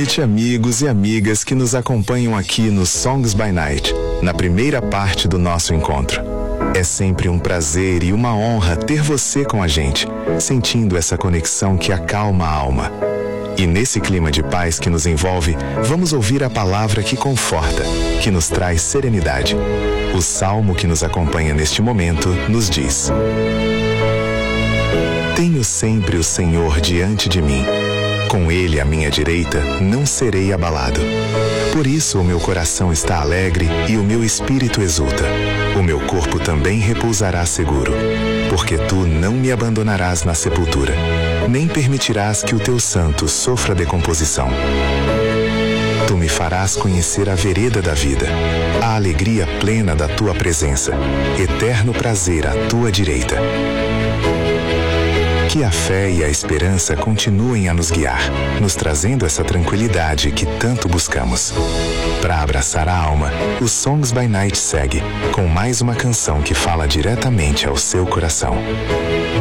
noite, amigos e amigas que nos acompanham aqui no Songs by Night, na primeira parte do nosso encontro. É sempre um prazer e uma honra ter você com a gente, sentindo essa conexão que acalma a alma. E nesse clima de paz que nos envolve, vamos ouvir a palavra que conforta, que nos traz serenidade. O salmo que nos acompanha neste momento nos diz: Tenho sempre o Senhor diante de mim. Com Ele à minha direita, não serei abalado. Por isso o meu coração está alegre e o meu espírito exulta. O meu corpo também repousará seguro, porque Tu não me abandonarás na sepultura, nem permitirás que o Teu santo sofra decomposição. Tu me farás conhecer a vereda da vida, a alegria plena da Tua presença, eterno prazer à Tua direita. Que a fé e a esperança continuem a nos guiar, nos trazendo essa tranquilidade que tanto buscamos. Para abraçar a alma, o Songs by Night segue, com mais uma canção que fala diretamente ao seu coração.